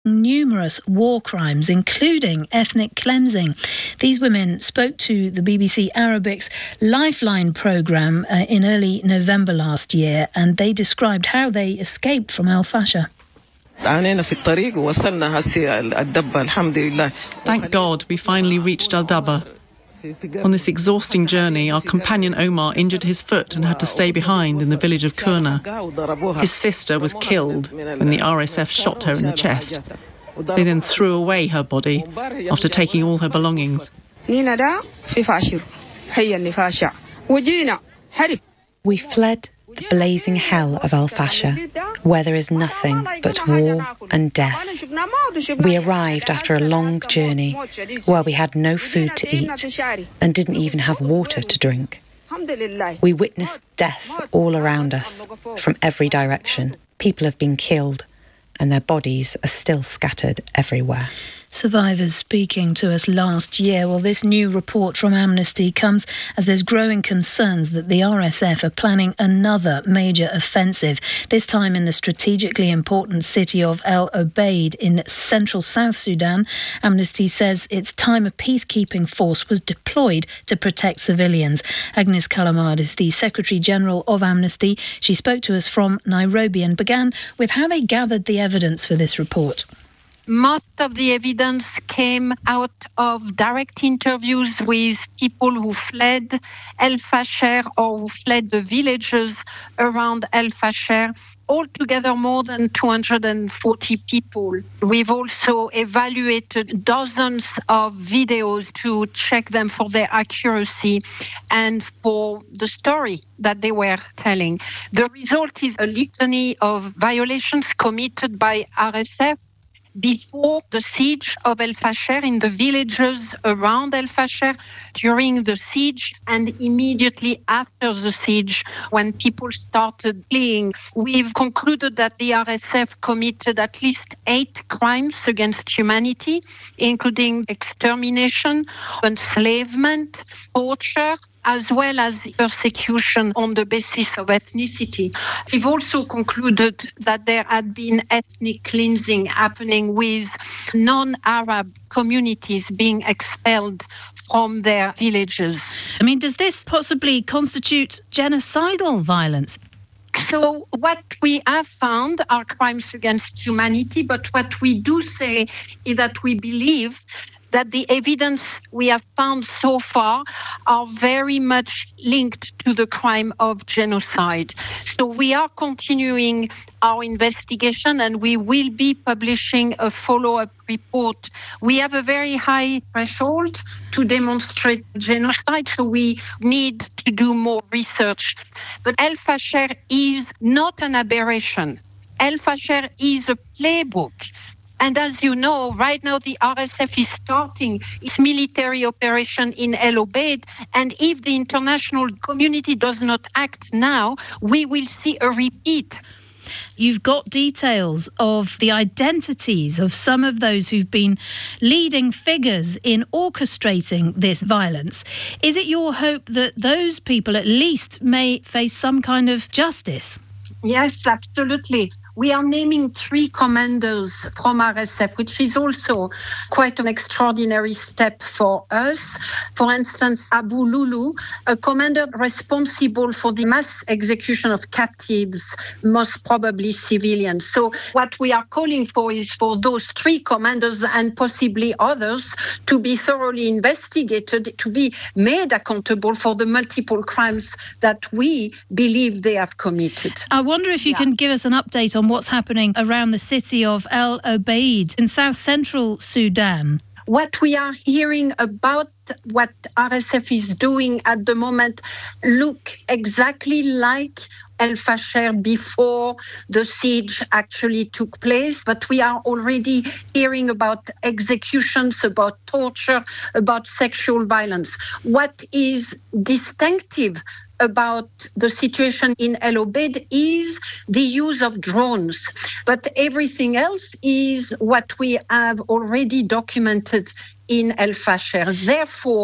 numerous war crimes, including ethnic cleansing. These women spoke to the BBC Arabic's Lifeline programme in early November last year, and they described how they escaped from Al Fasher. Thank God we finally reached Al Dabba. On this exhausting journey, our companion Omar injured his foot and had to stay behind in the village of Kurna. His sister was killed when the RSF shot her in the chest. They then threw away her body after taking all her belongings. We fled the blazing hell of Al Fasher, where there is nothing but war and death. We arrived after a long journey where we had no food to eat and didn't even have water to drink. We witnessed death all around us from every direction. People have been killed and their bodies are still scattered everywhere. Survivors speaking to us last year. Well, this new report from Amnesty comes as there's growing concerns that the RSF are planning another major offensive, this time in the strategically important city of El Obeid in central South Sudan. Amnesty says it's time a peacekeeping force was deployed to protect civilians. Agnes Kalamard is the Secretary General of Amnesty. She spoke to us from Nairobi and began with how they gathered the evidence for this report. Most of the evidence came out of direct interviews with people who fled El Fasher or who fled the villages around El Fasher. Altogether, more than 240 people. We've also evaluated dozens of videos to check them for their accuracy and for the story that they were telling. The result is a litany of violations committed by RSF before the siege of El Fasher, in the villages around El Fasher, during the siege, and immediately after the siege, when people started fleeing. We've concluded that the RSF committed at least 8 crimes against humanity, including extermination, enslavement, torture, as well as persecution on the basis of ethnicity. We've also concluded that there had been ethnic cleansing happening with non-Arab communities being expelled from their villages. I mean, does this possibly constitute genocidal violence? So what we have found are crimes against humanity, but what we do say is that we believe that the evidence we have found so far are very much linked to the crime of genocide. So we are continuing our investigation and we will be publishing a follow-up report. We have a very high threshold to demonstrate genocide, so we need to do more research. But El Fasher is not an aberration. El Fasher is a playbook. And as you know, right now the RSF is starting its military operation in El Obeid. And if the international community does not act now, we will see a repeat. You've got details of the identities of some of those who've been leading figures in orchestrating this violence. Is it your hope that those people at least may face some kind of justice? Yes, absolutely. We are naming 3 commanders from RSF, which is also quite an extraordinary step for us. For instance, Abu Lulu, a commander responsible for the mass execution of captives, most probably civilians. So what we are calling for is for those 3 commanders and possibly others to be thoroughly investigated, to be made accountable for the multiple crimes that we believe they have committed. I wonder if you can give us an update on what's happening around the city of El Obeid in south-central Sudan. What we are hearing about what RSF is doing at the moment look exactly like El Fasher before the siege actually took place, but we are already hearing about executions, about torture, about sexual violence. What is distinctive about the situation in El Obeid is the use of drones. But everything else is what we have already documented in El Fasher. Therefore,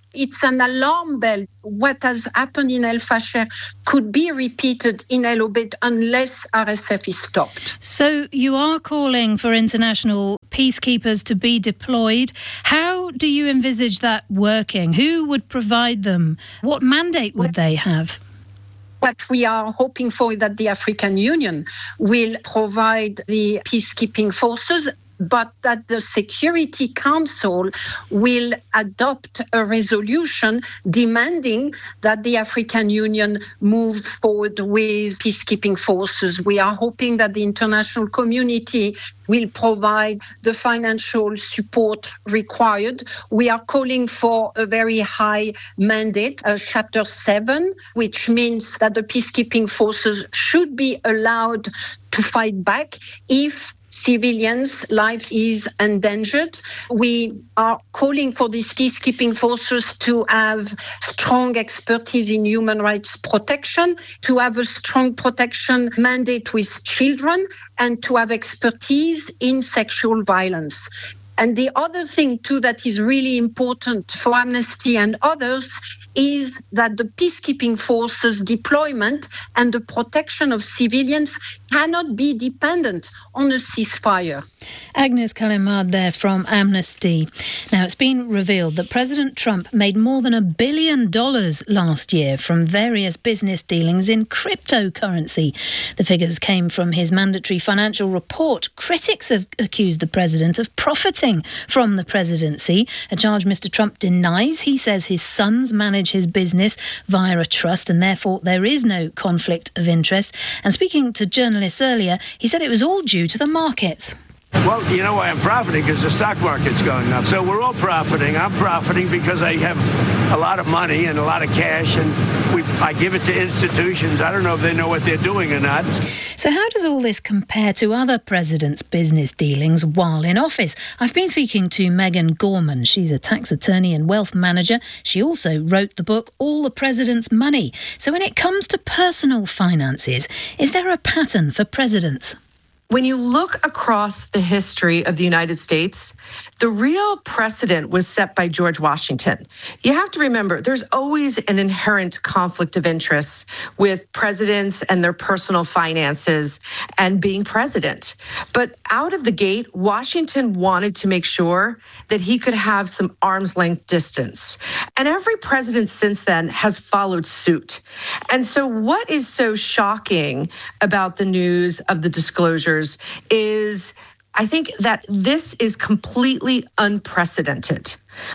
It's an alarm bell. What has happened in El Fasher could be repeated in El Obeid unless RSF is stopped. So you are calling for international peacekeepers to be deployed. How do you envisage that working? Who would provide them? What mandate would they have? What we are hoping for is that the African Union will provide the peacekeeping forces, but that the Security Council will adopt a resolution demanding that the African Union move forward with peacekeeping forces. We are hoping that the international community will provide the financial support required. We are calling for a very high mandate, Chapter 7, which means that the peacekeeping forces should be allowed to fight back if civilians' lives is endangered. We are calling for these peacekeeping forces to have strong expertise in human rights protection, to have a strong protection mandate with children, and to have expertise in sexual violence. And the other thing, too, that is really important for Amnesty and others is that the peacekeeping forces deployment and the protection of civilians cannot be dependent on a ceasefire. Agnes Callamard there from Amnesty. Now, it's been revealed that President Trump made more than $1 billion last year from various business dealings in cryptocurrency. The figures came from his mandatory financial report. Critics have accused the president of profiting from the presidency, a charge Mr. Trump denies. He says his sons manage his business via a trust and therefore there is no conflict of interest. And speaking to journalists earlier, he said it was all due to the markets. Well, you know why I'm profiting? Because the stock market's going up. So we're all profiting. I'm profiting because I have a lot of money and a lot of cash, and I give it to institutions. I don't know if they know what they're doing or not. So how does all this compare to other presidents' business dealings while in office? I've been speaking to Megan Gorman. She's a tax attorney and wealth manager. She also wrote the book, All the President's Money. So when it comes to personal finances, is there a pattern for presidents? When you look across the history of the United States, the real precedent was set by George Washington. You have to remember, there's always an inherent conflict of interest with presidents and their personal finances and being president. But out of the gate, Washington wanted to make sure that he could have some arm's length distance. And every president since then has followed suit. And so what is so shocking about the news of the disclosures is I think that this is completely unprecedented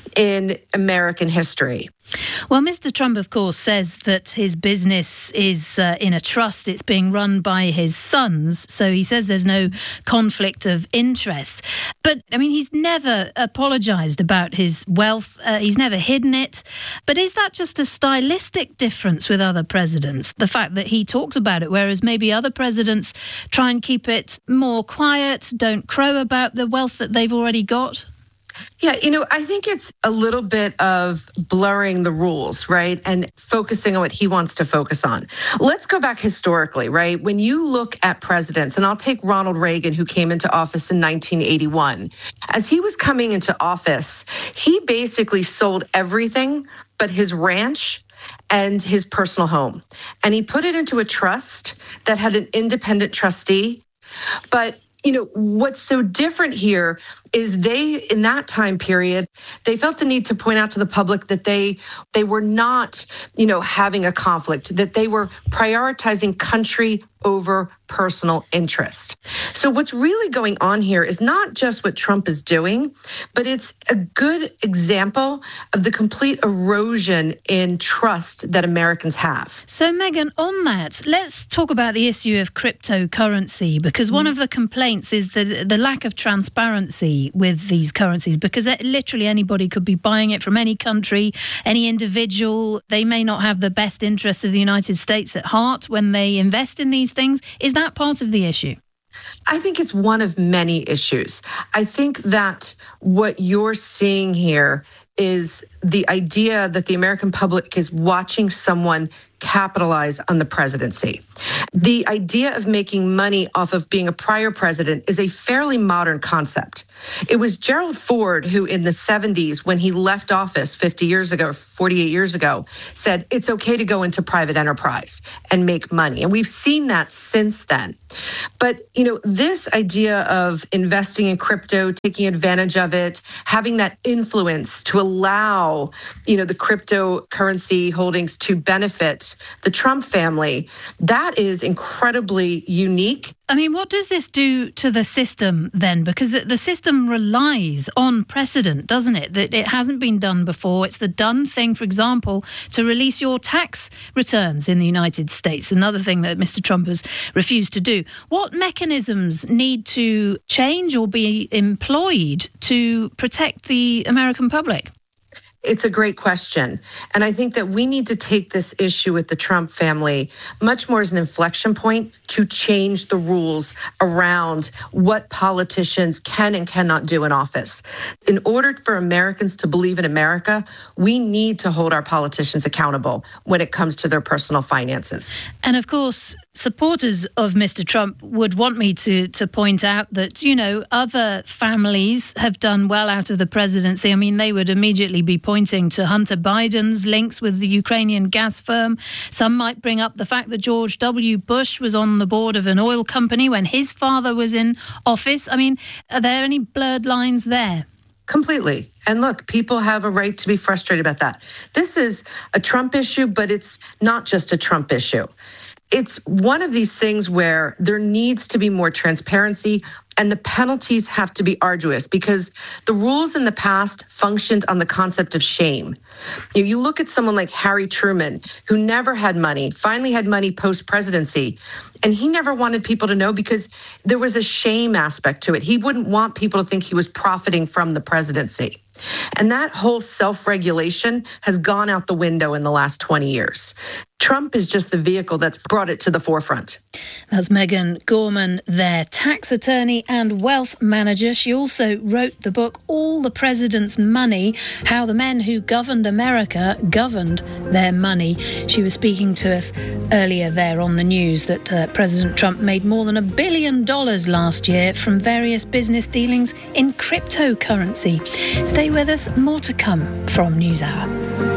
in American history. Well, Mr. Trump, of course, says that his business is in a trust. It's being run by his sons. So he says there's no conflict of interest. But, I mean, he's never apologized about his wealth. He's never hidden it. But is that just a stylistic difference with other presidents? The fact that he talks about it, whereas maybe other presidents try and keep it more quiet, don't crow about the wealth that they've already got? Yeah, I think it's a little bit of blurring the rules, right? And focusing on what he wants to focus on. Let's go back historically, right? When you look at presidents, and I'll take Ronald Reagan, who came into office in 1981. As he was coming into office, he basically sold everything but his ranch and his personal home. And he put it into a trust that had an independent trustee. But what's so different here is in that time period, they felt the need to point out to the public that they were not, having a conflict, that they were prioritizing country over personal interest. So what's really going on here is not just what Trump is doing, but it's a good example of the complete erosion in trust that Americans have. So, Megan, on that, let's talk about the issue of cryptocurrency, because one of the complaints is the lack of transparency with these currencies, because literally anybody could be buying it from any country, any individual. They may not have the best interests of the United States at heart when they invest in these things. Is that part of the issue? I think it's one of many issues. I think that what you're seeing here is the idea that the American public is watching someone capitalize on the presidency. The idea of making money off of being a prior president is a fairly modern concept. It was Gerald Ford who in the 70s, when he left office 50 years ago, 48 years ago, said it's okay to go into private enterprise and make money. And we've seen that since then. But, this idea of investing in crypto, taking advantage of it, having that influence to allow, the cryptocurrency holdings to benefit the Trump family, that is incredibly unique. I mean, what does this do to the system then? Because the system relies on precedent, doesn't it? That it hasn't been done before. It's the done thing, for example, to release your tax returns in the United States, another thing that Mr. Trump has refused to do. What mechanisms need to change or be employed to protect the American public? It's a great question. And I think that we need to take this issue with the Trump family much more as an inflection point to change the rules around what politicians can and cannot do in office. In order for Americans to believe in America, we need to hold our politicians accountable when it comes to their personal finances. And of course, supporters of Mr. Trump would want me to point out that, other families have done well out of the presidency. I mean, they would immediately be pointing to Hunter Biden's links with the Ukrainian gas firm. Some might bring up the fact that George W. Bush was on the board of an oil company when his father was in office. I mean, are there any blurred lines there? Completely. And look, people have a right to be frustrated about that. This is a Trump issue, but it's not just a Trump issue. It's one of these things where there needs to be more transparency and the penalties have to be arduous because the rules in the past functioned on the concept of shame. You look at someone like Harry Truman, who never had money, finally had money post-presidency, and he never wanted people to know because there was a shame aspect to it. He wouldn't want people to think he was profiting from the presidency. And that whole self-regulation has gone out the window in the last 20 years. Trump is just the vehicle that's brought it to the forefront. That's Megan Gorman, their tax attorney and wealth manager. She also wrote the book, All the President's Money, How the Men Who Governed America Governed Their Money. She was speaking to us earlier there on the news that President Trump made more than $1 billion last year from various business dealings in cryptocurrency. Stay with us, more to come from NewsHour.